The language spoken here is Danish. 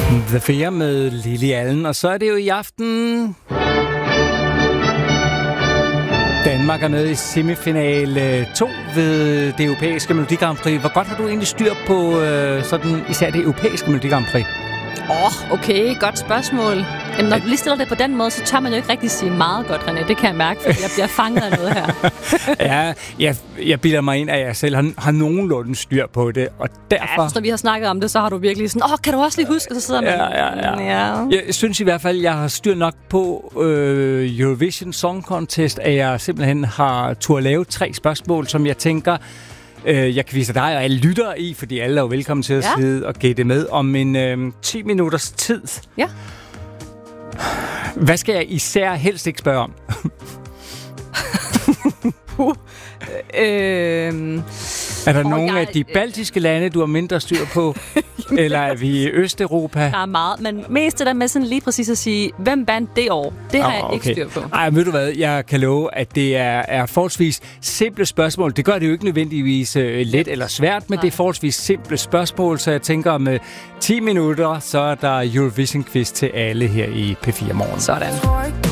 The Fear med Lily Allen, og så er det jo i aften. Danmark er med i semifinale 2 ved det europæiske Melodi Grand Prix. Hvor godt har du egentlig styr på sådan især det europæiske Melodi Grand Prix? Okay, godt spørgsmål. Jamen, når du lige stiller det på den måde, så tør man jo ikke rigtig sige meget godt, René. Det kan jeg mærke, fordi jeg bliver fanget af noget her. jeg bilder mig ind, at jeg selv har nogenlunde styr på det, og derfor... Ja, når vi har snakket om det, så har du virkelig sådan, kan du også lige huske? Og så sidder man... Ja. Jeg synes i hvert fald, jeg har styr nok på Eurovision Song Contest, at jeg simpelthen har turde lave 3 spørgsmål, som jeg tænker... Jeg kan vise dig og alle lyttere i, fordi alle er jo velkommen til at sidde og gætte med om en 10 minutters tid. Ja. Hvad skal jeg især helst ikke spørge om? Er der nogle af de baltiske lande, du har mindre styr på? Eller er vi i Østeuropa? Der er meget, men mest det der med sådan lige præcis at sige, hvem vandt det år? Det har jeg ikke styr på. Ej, ved du hvad? Jeg kan love, at det er forholdsvis simple spørgsmål. Det gør det jo ikke nødvendigvis let eller svært, men det er forholdsvis simple spørgsmål, så jeg tænker om 10 minutter, så er der Eurovision-quiz til alle her i P4 Morgen. Sådan.